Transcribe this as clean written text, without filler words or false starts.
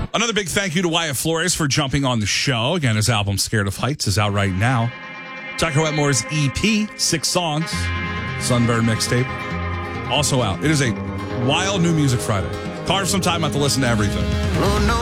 Another big thank you to Wyatt Flores for jumping on the show. Again, his album Scared of Heights is out right now. Tucker Wetmore's EP, 6 songs, Sunburn mixtape, also out. It is a wild new music Friday. Carve some time out to listen to everything.